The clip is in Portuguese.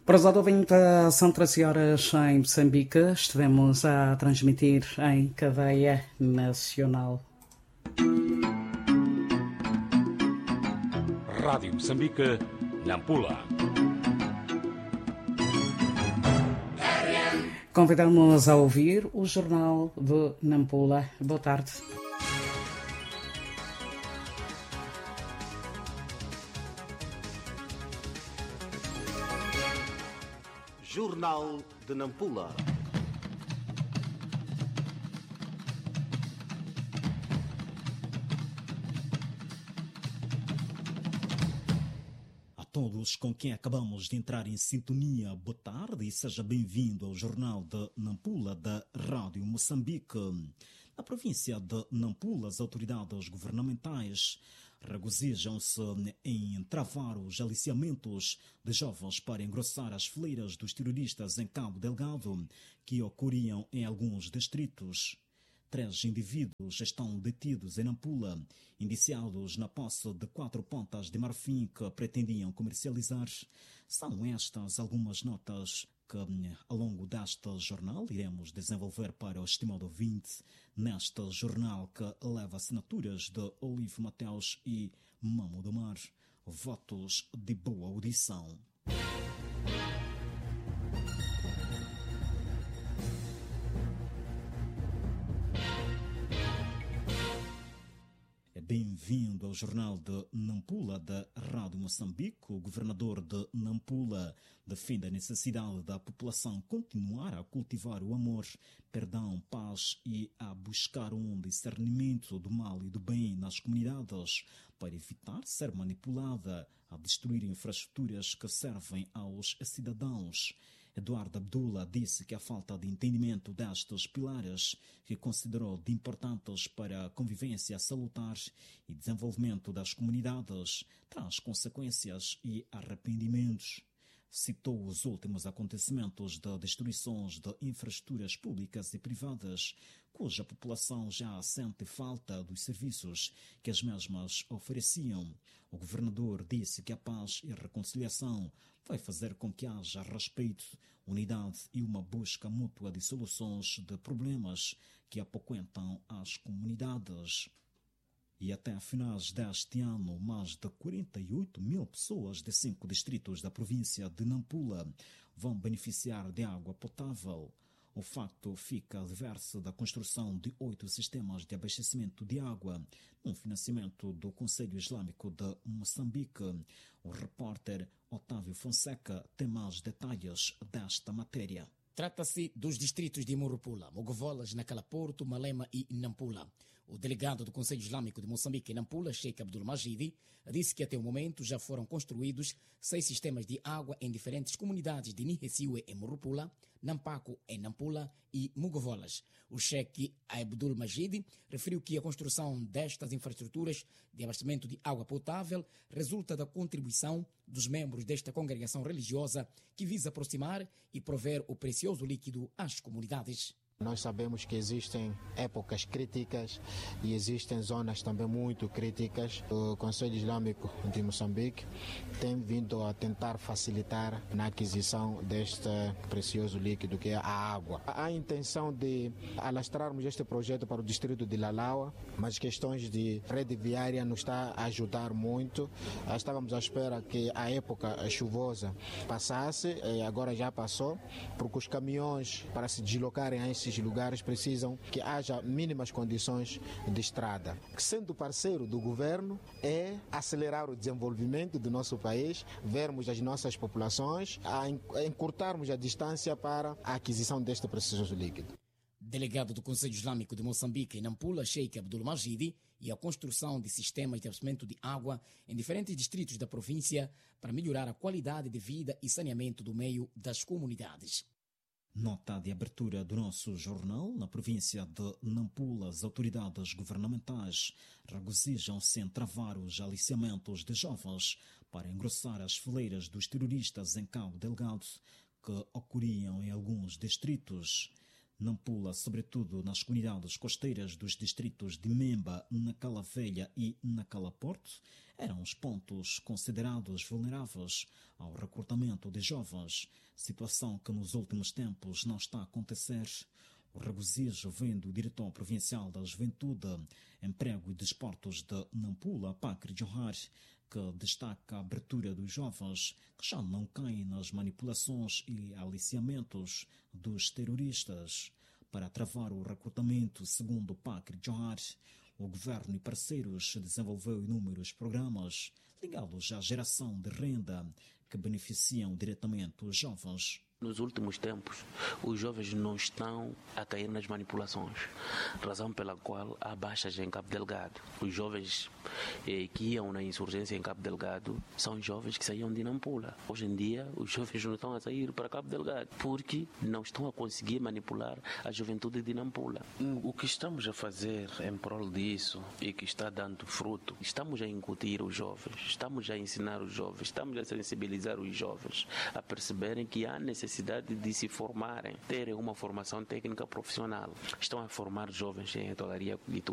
Prezado ouvinte, são 13 horas em Moçambique. Estivemos a transmitir em cadeia nacional. Rádio Moçambique, Nampula. Convidamos a ouvir o Jornal de Nampula. Boa tarde. Jornal de Nampula. A todos com quem acabamos de entrar em sintonia, boa tarde e seja bem-vindo ao Jornal de Nampula da Rádio Moçambique. Na província de Nampula, as autoridades governamentais regozijam-se em travar os aliciamentos de jovens para engrossar as fileiras dos terroristas em Cabo Delgado, que ocorriam em alguns distritos. 3 indivíduos estão detidos em Nampula, indiciados na posse de 4 pontas de marfim que pretendiam comercializar. São estas algumas notas que, ao longo deste jornal, iremos desenvolver para o estimado ouvinte, neste jornal que leva assinaturas de Olivo Mateus e Mamo do Mar. Votos de boa audição. Bem-vindo ao Jornal de Nampula da Rádio Moçambique. O governador de Nampula defende a necessidade da população continuar a cultivar o amor, perdão, paz e a buscar um discernimento do mal e do bem nas comunidades para evitar ser manipulada a destruir infraestruturas que servem aos cidadãos. Eduardo Abdullah disse que a falta de entendimento destes pilares, que considerou de importantes para a convivência salutar e desenvolvimento das comunidades, traz consequências e arrependimentos. Citou os últimos acontecimentos de destruições de infraestruturas públicas e privadas, cuja população já sente falta dos serviços que as mesmas ofereciam. O governador disse que a paz e a reconciliação vai fazer com que haja respeito, unidade e uma busca mútua de soluções de problemas que apoquentam as comunidades. E até finais deste ano, mais de 48 mil pessoas de 5 distritos da província de Nampula vão beneficiar de água potável. O facto fica adverso da construção de 8 sistemas de abastecimento de água, um financiamento do Conselho Islâmico de Moçambique. O repórter Otávio Fonseca tem mais detalhes desta matéria. Trata-se dos distritos de Murupula, Mogovolas, Nacala-Porto, Malema e Nampula. O delegado do Conselho Islâmico de Moçambique em Nampula, Sheikh Abdul Majidi, disse que até o momento já foram construídos 6 sistemas de água em diferentes comunidades de Nihesiwe em Murupula, Nampaco em Nampula e Mogovolas. O Sheikh Abdul Majidi referiu que a construção destas infraestruturas de abastecimento de água potável resulta da contribuição dos membros desta congregação religiosa que visa aproximar e prover o precioso líquido às comunidades. Nós sabemos que existem épocas críticas e existem zonas também muito críticas. O Conselho Islâmico de Moçambique tem vindo a tentar facilitar na aquisição deste precioso líquido que é a água. Há a intenção de alastrarmos este projeto para o distrito de Lalaua, mas questões de rede viária nos está a ajudar muito. Estávamos à espera que a época chuvosa passasse, agora já passou, porque os caminhões para se deslocarem a esses lugares precisam que haja mínimas condições de estrada. Sendo parceiro do governo é acelerar o desenvolvimento do nosso país, vermos as nossas populações, encurtarmos a distância para a aquisição deste precioso líquido. Delegado do Conselho Islâmico de Moçambique em Nampula, Sheikh Abdul Majidi, e a construção de sistemas de abastecimento de água em diferentes distritos da província para melhorar a qualidade de vida e saneamento do meio das comunidades. Nota de abertura do nosso jornal. Na província de Nampula, as autoridades governamentais regozijam-se em travar os aliciamentos de jovens para engrossar as fileiras dos terroristas em Cabo Delgado, que ocorriam em alguns distritos. Nampula, sobretudo nas comunidades costeiras dos distritos de Memba, Nacala Velha e Nacala Porto, eram os pontos considerados vulneráveis ao recrutamento de jovens, situação que nos últimos tempos não está a acontecer. O regozijo vem do diretor provincial da Juventude, Emprego e Desportos de Nampula, Pacri Johar, que destaca a abertura dos jovens que já não caem nas manipulações e aliciamentos dos terroristas. Para travar o recrutamento, segundo Pacri Johar, o governo e parceiros desenvolveu inúmeros programas ligados à geração de renda que beneficiam diretamente os jovens. Nos últimos tempos, os jovens não estão a cair nas manipulações, razão pela qual há baixas em Cabo Delgado. Os jovens que iam na insurgência em Cabo Delgado são jovens que saíam de Nampula. Hoje em dia, os jovens não estão a sair para Cabo Delgado porque não estão a conseguir manipular a juventude de Nampula. O que estamos a fazer em prol disso e que está dando fruto, estamos a incutir os jovens, estamos a ensinar os jovens, estamos a sensibilizar os jovens a perceberem que há necessidade de se formarem, terem uma formação técnica profissional. Estão a formar jovens em hotelaria e turismo.